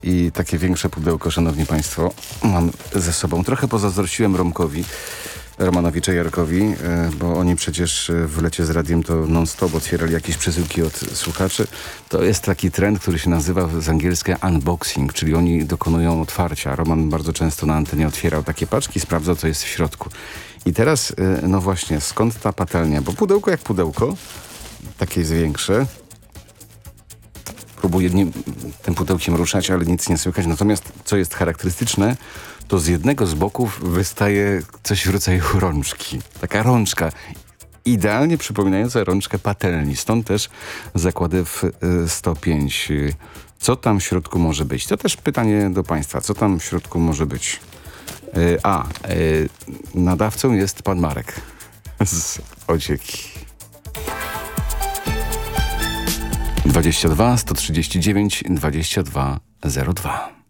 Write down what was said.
I takie większe pudełko, szanowni państwo, mam ze sobą. Trochę pozazdrościłem Romanowi Czajarkowi, bo oni przecież w Lecie z Radiem to non-stop otwierali jakieś przesyłki od słuchaczy. To jest taki trend, który się nazywa z angielskiego unboxing, czyli oni dokonują otwarcia. Roman bardzo często na antenie otwierał takie paczki, sprawdzał, co jest w środku. I teraz, no właśnie, skąd ta patelnia? Bo pudełko jak pudełko, takie jest większe. Próbuję tym pudełkiem ruszać, ale nic nie słychać. Natomiast, co jest charakterystyczne, to z jednego z boków wystaje coś w rodzaju rączki. Taka rączka, idealnie przypominająca rączkę patelni. Stąd też zakładew 105. Co tam w środku może być? To też pytanie do państwa. Co tam w środku może być? Nadawcą jest pan Marek z Ocieki. 22 139 22 02.